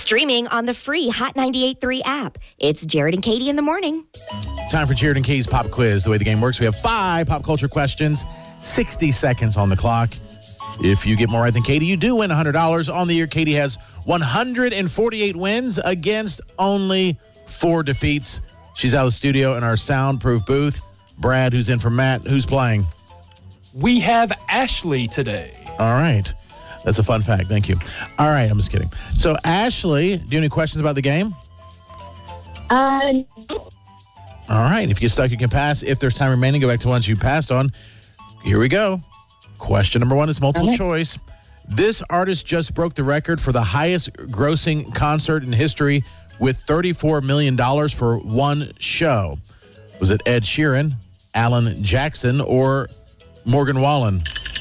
Streaming on the free Hot 98.3 app. It's Jared and Katie in the morning. Time for Jared and Katie's pop quiz. The way the game works, we have 5 pop culture questions, 60 seconds on the clock. If you get more right than Katie, you do win $100. On the year, Katie has 148 wins against only 4 defeats. She's out of the studio in our soundproof booth. Brad, who's in for Matt, who's playing? We have Ashley today. All right. That's a fun fact. Thank you. All right. I'm just kidding. So, Ashley, do you have any questions about the game? No. All right. If you get stuck, you can pass. If there's time remaining, go back to ones you passed on. Here we go. Question number 1 is multiple choice. This artist just broke the record for the highest grossing concert in history with $34 million for one show. Was it Ed Sheeran, Alan Jackson, or Morgan Wallen?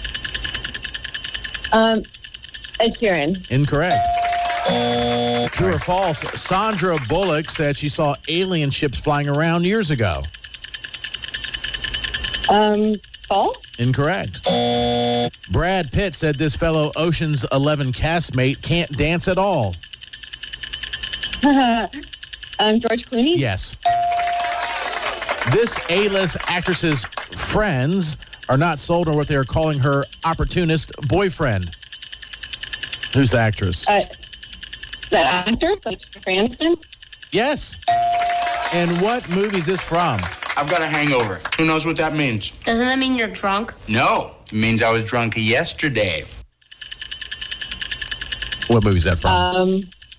Ed Sheeran. Incorrect. True or false? Sandra Bullock said she saw alien ships flying around years ago. False. Incorrect. Brad Pitt said this fellow Ocean's 11 castmate can't dance at all. George Clooney. Yes. This A-list actress's friends are not sold on what they are calling her opportunist boyfriend. Who's the actress? The actor, like Cranston. Yes. And what movie is this from? I've got a hangover. Who knows what that means? Doesn't that mean you're drunk? No, it means I was drunk yesterday. What movie is that from?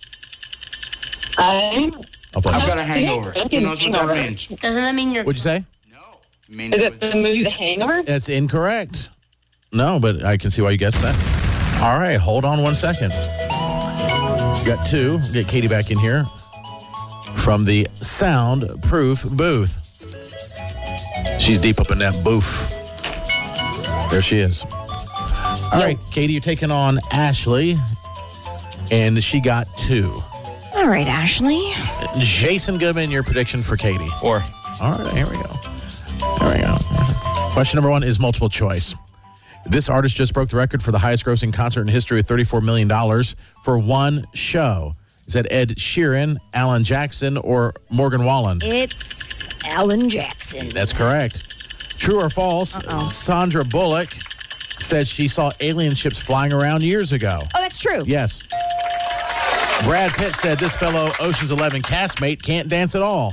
I've got a hangover. Who knows what that means? Doesn't that mean you're... What'd you say? No, it means Is I it was the movie The Hangover? That's incorrect. No, but I can see why you guessed that. All right, hold on 1 second. Got 2. Get Katie back in here from the soundproof booth. She's deep up in that booth. There she is. All right, Katie, you're taking on Ashley, and she got 2. All right, Ashley. Jason Goodman, your prediction for Katie. 4. All right, here we go. There we go. Question number 1 is multiple choice. This artist just broke the record for the highest grossing concert in history with $34 million for one show. Is that Ed Sheeran, Alan Jackson, or Morgan Wallen? It's Alan Jackson. That's correct. True or false? Sandra Bullock said she saw alien ships flying around years ago. Oh, that's true. Yes. Brad Pitt said this fellow Ocean's 11 castmate can't dance at all.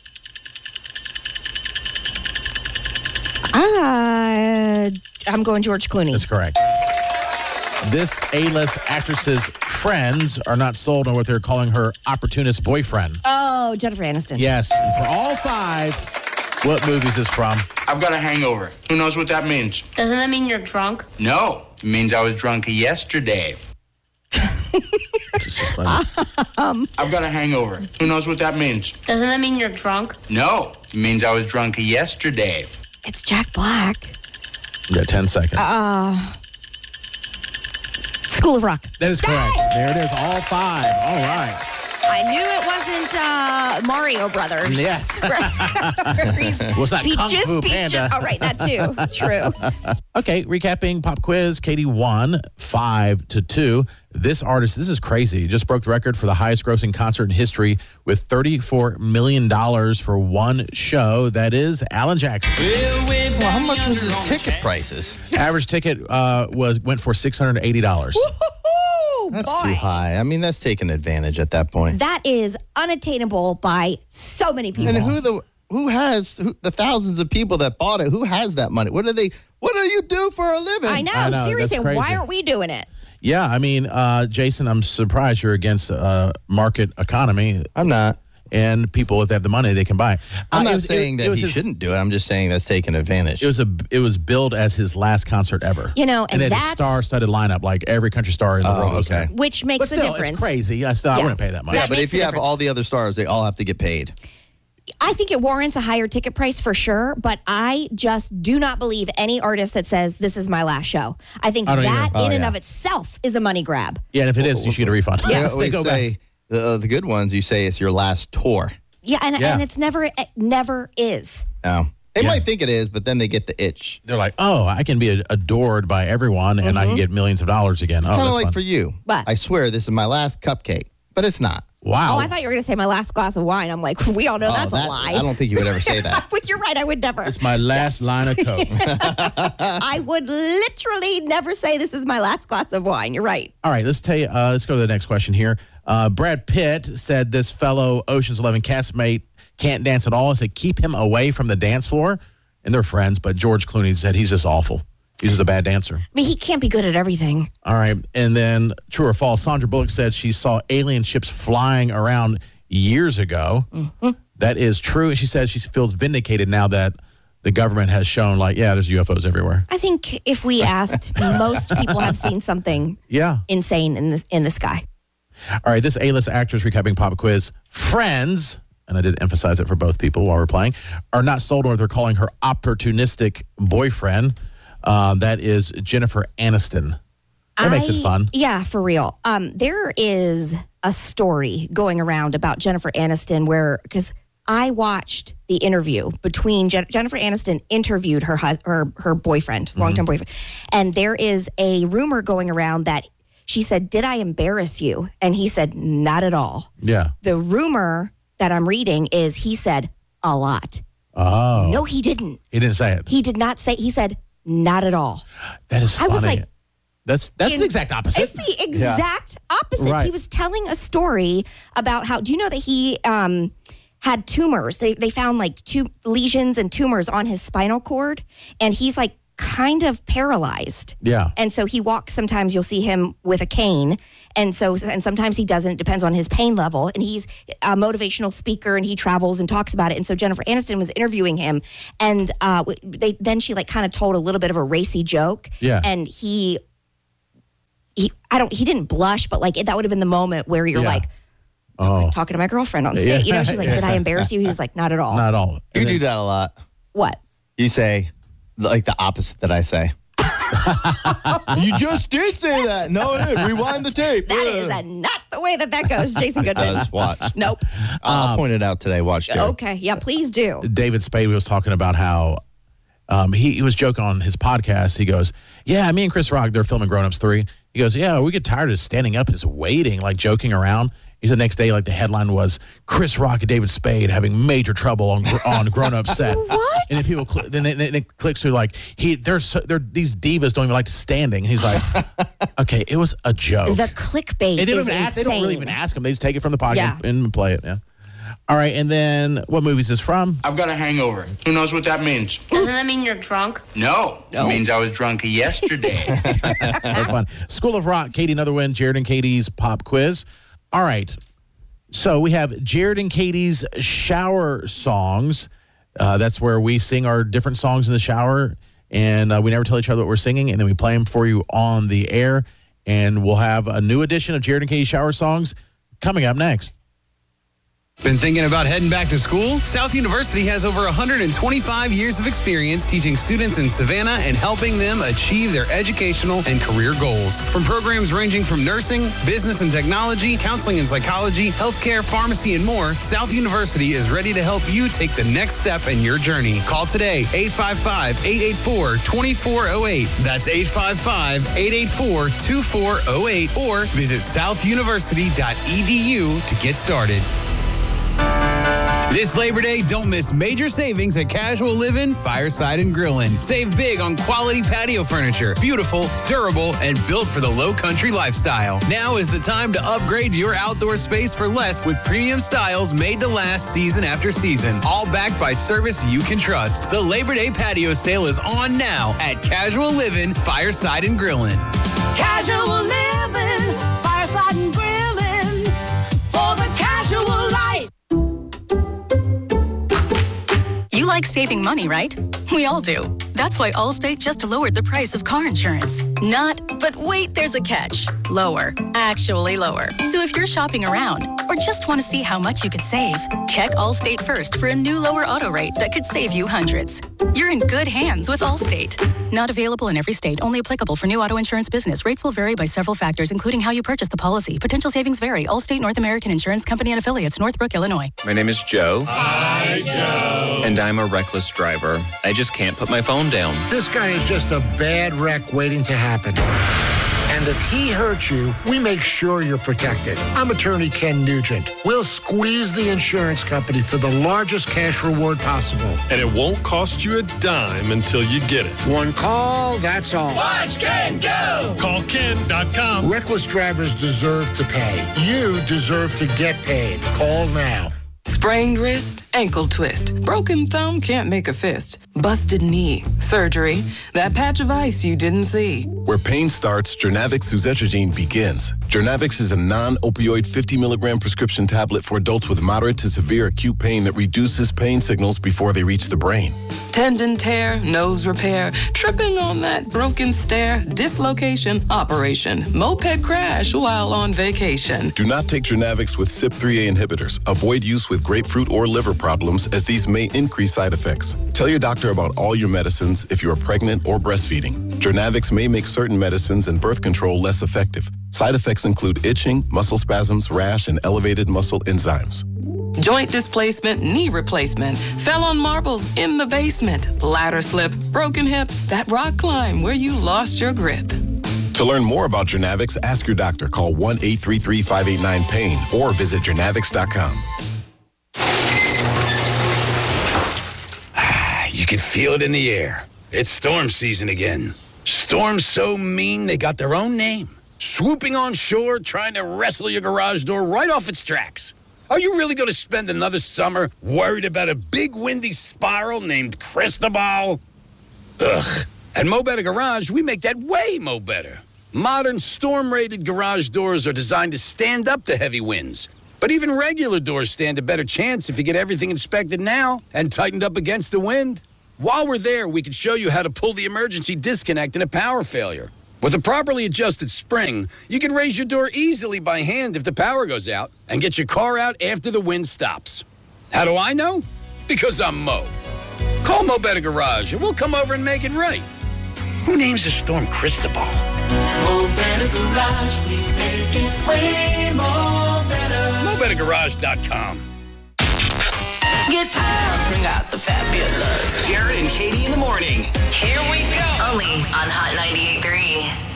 I'm going George Clooney. That's correct. This A-list actress's friends are not sold on what they're calling her opportunist boyfriend. Oh, Jennifer Aniston. Yes. And for all 5, what movie is this from? I've got a hangover. Who knows what that means? Doesn't that mean you're drunk? No, it means I was drunk yesterday. I've got a hangover. Who knows what that means? Doesn't that mean you're drunk? No, it means I was drunk yesterday. It's Jack Black. You got 10 seconds. School of Rock. That is correct. There it is. All 5. All right. I knew it wasn't Mario Brothers. Yes. Well, it's not Kung Fu Panda. Oh, right, that too. True. Okay, recapping pop quiz. Katie won 5-2. This artist, this is crazy, just broke the record for the highest grossing concert in history with $34 million for one show. That is Alan Jackson. Well, how much was his ticket prices? Average ticket went for $680. That's too high. I mean, that's taking advantage at that point. That is unattainable by so many people. And who has the thousands of people that bought it? Who has that money? What do you do for a living? I know seriously, that's crazy. why aren't we doing it? Yeah, I mean, Jason, I'm surprised you're against market economy. I'm not. And people, if they have the money, they can buy. I'm not saying that he shouldn't do it. I'm just saying that's taking advantage. It was billed as his last concert ever. You know, and then a star-studded lineup, like every country star in the world was there. Which makes a difference. It's crazy. I wouldn't pay that much. Yeah, but if you have all the other stars, they all have to get paid. I think it warrants a higher ticket price for sure, but I just do not believe any artist that says this is my last show. I think that in and of itself is a money grab. Yeah, and if it is, you should get a refund. Yes. We say the good ones, you say it's your last tour. Yeah, and it never is. No. They might think it is, but then they get the itch. They're like, oh, I can be adored by everyone, and I can get millions of dollars again. It's kind of like for you. What? I swear this is my last cupcake. but it's not. Wow. Oh, I thought you were going to say my last glass of wine. I'm like, we all know that's a lie. I don't think you would ever say that. But you're right. I would never. It's my last line of Coke. I would literally never say this is my last glass of wine. You're right. All right, let's go to the next question here. Brad Pitt said this fellow Ocean's 11 castmate can't dance at all. He said keep him away from the dance floor. And they're friends, but George Clooney said he's just awful. He's just a bad dancer. I mean, he can't be good at everything. All right. And then, true or false, Sandra Bullock said she saw alien ships flying around years ago. Mm-hmm. That is true. And she says she feels vindicated now that the government has shown, there's UFOs everywhere. I think if we asked, most people have seen something insane in the sky. All right. This A-list actress recapping pop quiz. Friends, and I did emphasize it for both people while we're playing, are not sold on what they're calling her opportunistic boyfriend. That is Jennifer Aniston. That makes it fun. Yeah, for real. There is a story going around about Jennifer Aniston because I watched the interview between Jennifer Aniston interviewed her boyfriend, long-term boyfriend. And there is a rumor going around that she said, "Did I embarrass you?" And he said, "Not at all." Yeah. The rumor that I'm reading is he said, "A lot." Oh. No, he didn't. He didn't say it. He did not say. He said, "Not at all." That is funny. I was like, that's the exact opposite. It's the exact opposite. Right. He was telling a story about how, do you know that he had tumors? They found like 2 lesions and tumors on his spinal cord, and he's like kind of paralyzed. Yeah. And so he walks, sometimes you'll see him with a cane. And sometimes he doesn't. It depends on his pain level. And he's a motivational speaker and he travels and talks about it. And so Jennifer Aniston was interviewing him, and then she kind of told a little bit of a racy joke. Yeah. And he didn't blush, but that would have been the moment where you're talking to my girlfriend on stage. Yeah. She's like, "Did I embarrass you?" He's like, "Not at all." Not at all. You do that a lot. What? You say the opposite that I say. You just did say that. No, it is. Rewind the tape. That is not the way that goes, Jason Goodman. Watch. Nope. I'll point it out today. Watch, Jared. Okay. Yeah, please do. David Spade was talking about how he was joking on his podcast. He goes, "Yeah, me and Chris Rock, they're filming Grown Ups 3. He goes, "Yeah, we get tired of standing up, just waiting, joking around." He said the next day, the headline was Chris Rock and David Spade having major trouble on Grown Up set. What? And then people then it clicks through they're these divas don't even like standing. And he's like, okay, it was a joke. The clickbait is insane. They don't really even ask them. They just take it from the pocket and play it. Yeah. All right, and then what movie is this from? I've got a hangover. Who knows what that means? Doesn't that mean you're drunk? No. It means I was drunk yesterday. So fun. School of Rock, Katie, another win. Jared and Katie's pop quiz. All right. So we have Jared and Katie's shower songs. That's where we sing our different songs in the shower, and we never tell each other what we're singing, and then we play them for you on the air. And we'll have a new edition of Jared and Katie's shower songs coming up next. Been thinking about heading back to school? South University has over 125 years of experience teaching students in Savannah and helping them achieve their educational and career goals. From programs ranging from nursing, business and technology, counseling and psychology, healthcare, pharmacy, and more, South University is ready to help you take the next step in your journey. Call today, 855-884-2408. That's 855-884-2408, or visit southuniversity.edu to get started. This Labor Day, don't miss major savings at Casual Living Fireside and Grillin'. Save big on quality patio furniture. Beautiful, durable, and built for the low country lifestyle. Now is the time to upgrade your outdoor space for less with premium styles made to last season after season. All backed by service you can trust. The Labor Day patio sale is on now at Casual Living Fireside and Grillin'. Casual Living Fireside and Grillin' for the casual life. You like saving money, right? We all do. That's why Allstate just lowered the price of car insurance. But wait, there's a catch. Lower. Actually lower. So if you're shopping around or just want to see how much you could save, check Allstate first for a new lower auto rate that could save you hundreds. You're in good hands with Allstate. Not available in every state. Only applicable for new auto insurance business. Rates will vary by several factors, including how you purchase the policy. Potential savings vary. Allstate North American Insurance Company and affiliates, Northbrook, Illinois. My name is Joe. Hi, Joe. And I'm a reckless driver. I just can't put my phone down. This guy is just a bad wreck waiting to happen. And And if he hurts you, we make sure you're protected. I'm attorney Ken Nugent. We'll squeeze the insurance company for the largest cash reward possible. And it won't cost you a dime until you get it. One call, that's all. Watch Ken go! Call Ken.com. Reckless drivers deserve to pay. You deserve to get paid. Call now. Sprained wrist, ankle twist, broken thumb, can't make a fist, busted knee, surgery, that patch of ice you didn't see. Where pain starts, Jernavix suzetrigine begins. Jernavix is a non-opioid 50-milligram prescription tablet for adults with moderate to severe acute pain that reduces pain signals before they reach the brain. Tendon tear, nose repair, tripping on that broken stair, dislocation, operation, moped crash while on vacation. Do not take Jernavix with CYP3A inhibitors. Avoid use with grapefruit or liver problems, as these may increase side effects. Tell your doctor about all your medicines if you are pregnant or breastfeeding. Jernavix may make certain medicines and birth control less effective. Side effects include itching, muscle spasms, rash, and elevated muscle enzymes. Joint displacement, knee replacement, fell on marbles in the basement, ladder slip, broken hip, that rock climb where you lost your grip. To learn more about Jernavix, ask your doctor. Call 1-833-589-PAIN or visit Jernavix.com. You can feel it in the air. It's storm season again. Storms so mean they got their own name. Swooping on shore, trying to wrestle your garage door right off its tracks. Are you really going to spend another summer worried about a big windy spiral named Cristobal? Ugh. At Mo Better Garage, we make that way mo better. Modern storm-rated garage doors are designed to stand up to heavy winds. But even regular doors stand a better chance if you get everything inspected now and tightened up against the wind. While we're there, we can show you how to pull the emergency disconnect in a power failure. With a properly adjusted spring, you can raise your door easily by hand if the power goes out and get your car out after the wind stops. How do I know? Because I'm Mo. Call Mo Better Garage and we'll come over and make it right. Who names the storm Cristobal? Mo Better Garage, we make it way more better. MoBetterGarage.com. Get power, bring out the fabulous. Jared and Katie in the morning. Here we go. Only on Hot 98.3.